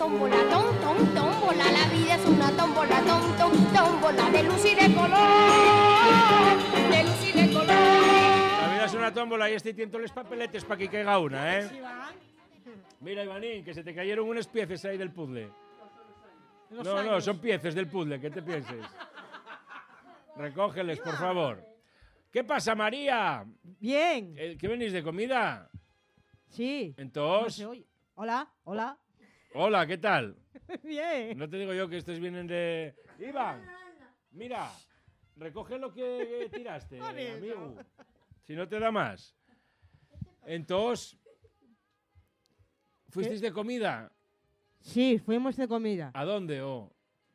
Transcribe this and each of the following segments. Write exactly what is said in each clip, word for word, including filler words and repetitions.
tómbola, tom, tom, tómbola. La vida es una tómbola, tom, tom, tómbola. De luz y de color, de luz y de color. La vida es una tómbola y este tiento los papeletes para que caiga una, ¿eh? Mira, Ivanín, que se te cayeron unas piezas ahí del puzzle. Los No, no, años. son piezas del puzzle, ¿qué te pienses? Recógeles, por favor. ¿Qué pasa, María? Bien. Eh, ¿Qué venís de comida? Sí. No Entonces, se oye. Hola, hola. hola, ¿qué tal? Bien. No te digo yo que estos vienen de... Iván, mira, recoge lo que tiraste, Vale, amigo. Si no te da más. Entonces, ¿fuisteis de comida? Sí, fuimos de comida. ¿A dónde? Oh?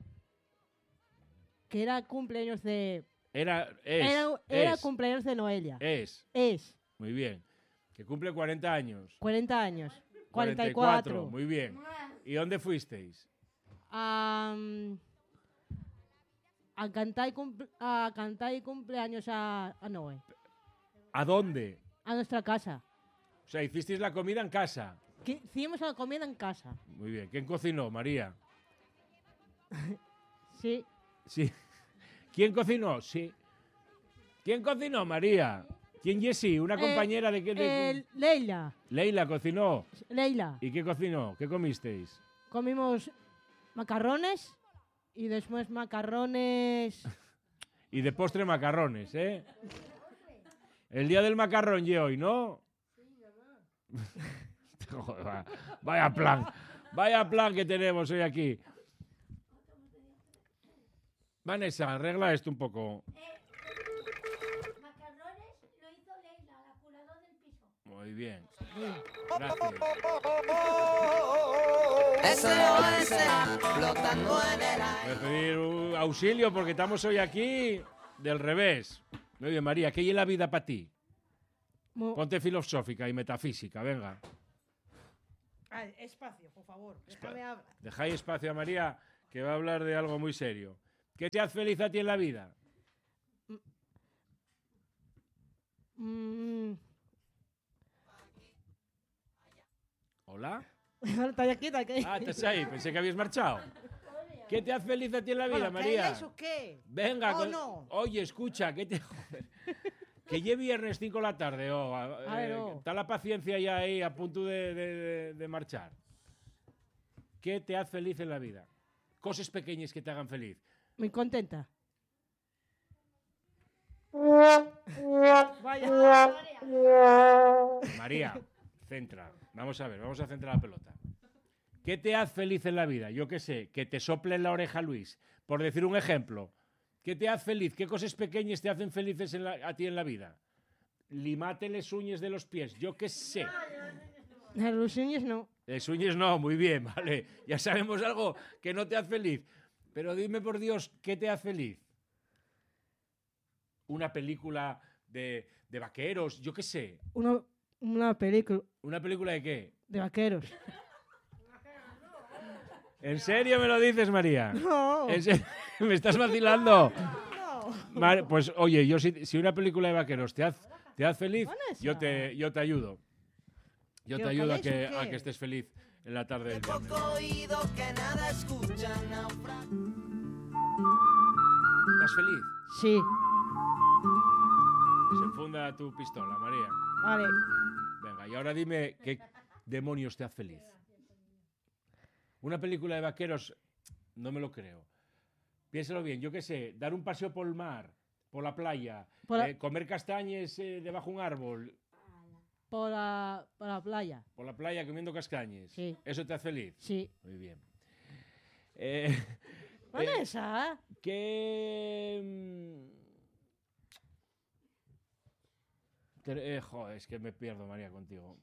Que era cumpleaños de... Era, es, Era, era es, cumpleaños de Noelia. es. Es. Muy bien. Que cumple cuarenta años. cuarenta años. cuarenta y cuatro. Muy bien. ¿Y dónde fuisteis? A, a, cantar, y cumple, a cantar y cumpleaños a, a Noé. ¿A dónde? A nuestra casa. O sea, hicisteis la comida en casa. Que hicimos la comida en casa. Muy bien. ¿Quién cocinó, María? Sí. Sí. ¿Quién cocinó? Sí. ¿Quién cocinó, María? ¿Quién Jessie? ¿Una compañera de qué? De... Eh, Leila. Leila cocinó. Leila. ¿Y qué cocinó? ¿Qué comisteis? Comimos macarrones y después macarrones... Y de postre macarrones, ¿eh? El día del macarrón y hoy, ¿no? Joder, va- vaya plan. Vaya plan que tenemos hoy aquí. Vanessa, arregla esto un poco. Macarrones lo hizo Leila, la curadora del piso. Muy bien. Gracias. S O S flotando en el Voy aire. a pedir un auxilio porque estamos hoy aquí del revés. Muy bien, María, ¿qué hay en la vida para ti? Mo- Ponte filosófica y metafísica, venga. Ay, espacio, por favor. Déjame hablar. Dejáis espacio a María, que va a hablar de algo muy serio. ¿Qué te hace feliz a ti en la vida? Mm. ¿Hola? Está aquí, está aquí. Ah, estás ahí, pensé que habías marchado. ¿Qué te hace feliz a ti en la vida, Bueno, ¿que María? hay eso qué? Venga, Oh, con- no. oye, escucha, ¿qué te joder? Que lleve viernes cinco de la tarde, oh, a- A ver, eh, oh. está la paciencia ya ahí a punto de, de- de- de marchar. ¿Qué te hace feliz en la vida? Cosas pequeñas que te hagan feliz. Muy contenta. Vaya. María, centra. Vamos a ver, vamos a centrar la pelota. ¿Qué te hace feliz en la vida? Yo qué sé, que te sople en la oreja Luis, por decir un ejemplo. ¿Qué te hace feliz? ¿Qué cosas pequeñas te hacen felices en la- a ti en la vida? Limate las uñas de los pies, yo qué sé. Los niños no. Las uñas no, muy bien, vale. Ya sabemos algo que no te hace feliz. Pero dime por Dios, ¿qué te hace feliz? Una película de, de vaqueros, yo qué sé. Una, una película ¿Una película de qué? de vaqueros. ¿En serio me lo dices, María? No. ¿En serio? ¿Me estás vacilando? No. Mar- pues oye, yo si, si una película de vaqueros te hace, te hace feliz, Vanessa. yo te, yo te ayudo. Yo te ¿Pero ayudo a calláis que, o a qué? que estés feliz en la tarde del viernes. Poco oído que nada escucha, naufraga. ¿Estás feliz? Sí. Se enfunda tu pistola, María. Vale. Venga, y ahora dime qué demonios te hace feliz. Una película de vaqueros, no me lo creo. Piénsalo bien, yo qué sé, dar un paseo por el mar, por la playa, Por la- eh, comer castañes eh, debajo de un árbol, Por la, por la playa. por la playa comiendo castañes. Sí. ¿Eso te hace feliz? Sí. Muy bien. Eh, Vanessa. ¿Qué...? mm, te- eh, joder, es que me pierdo, María, contigo.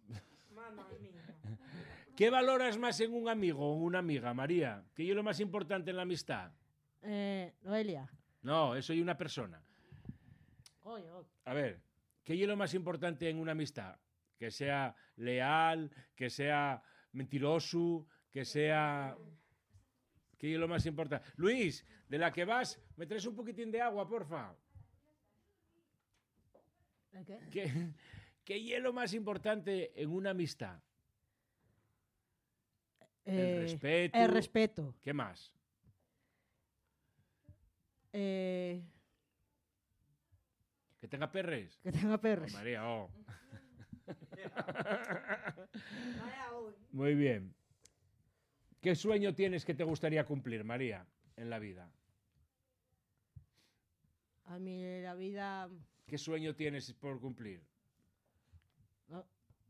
¿Qué valoras más en un amigo o en una amiga, María? ¿Qué es lo más importante en la amistad? Eh, Noelia. No, eso y una persona. Oye, oye. A ver, ¿qué es lo más importante en una amistad? Que sea leal, que sea mentiroso, que sea... ¿Qué es lo más importante? Luis, de la que vas, ¿me traes un poquitín de agua, porfa? ¿El qué? ¿Qué, qué es lo más importante en una amistad? Eh, respeto. El respeto. ¿Qué más? Eh, Que tenga perres. que tenga Oh, perros. María, oh. Muy bien. ¿Qué sueño tienes que te gustaría cumplir, María, en la vida? A mí la vida... ¿Qué sueño tienes por cumplir? no,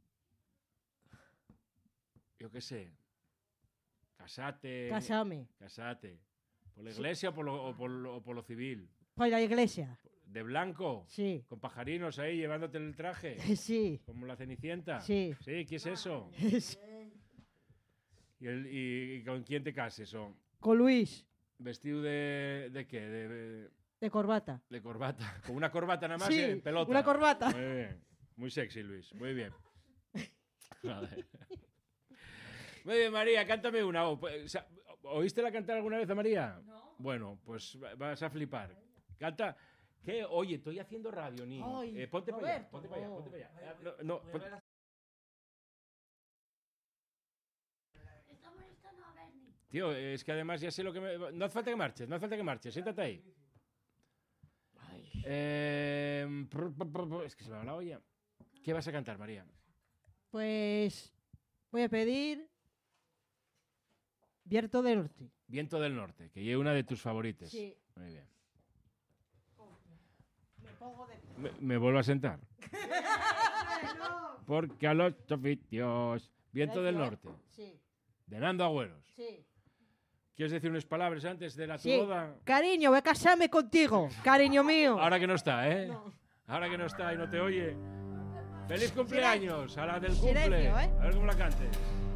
Yo qué sé. Casate. Casarme. Casate. ¿Por la iglesia o por lo, o por lo- o por lo civil? Por la iglesia. ¿De blanco? Sí. ¿Con pajarinos ahí llevándote el traje? Sí. ¿Como la Cenicienta? Sí. Sí, ¿qué es eso? Sí. ¿Y, el- y- y con quién te cases? ¿O Con Luis. vestido de, de qué? De, de- De corbata. de corbata. ¿Con una corbata nada más? Sí, y en pelota. una corbata. Muy bien. Muy sexy, Luis. Muy bien. Joder. Muy bien, María, cántame una. O- pues, sa- ¿Oístela cantar alguna vez a María? No. Bueno, pues va- vas a flipar. Canta. ¿Qué? Oye, estoy haciendo radio, niño. Ay, Eh, ponte para allá, Roberto. ponte para allá, ponte para allá. Ah, No, no, ponte- Tío, es que además ya sé lo que me... No hace falta que marches, no hace falta que marches. Siéntate ahí. Eh, prr, prr, prr, prr, es que se me va la olla. ¿Qué vas a cantar, María? Pues voy a pedir Viento del Norte. Viento del Norte, que es una de tus favoritas. Sí. Muy bien. Me pongo de... Me, me vuelvo a sentar. Porque a los oficios... Viento del Norte, Sí, de Nando Agüeros. sí. ¿Quieres decir unas palabras antes de la tu Sí. boda? Cariño, voy a casarme contigo. Cariño mío. Ahora que no está, ¿eh? Ahora que no está y no te oye. ¡Feliz cumpleaños! A la del cumple. Silencio, ¿eh? A ver cómo la cantes.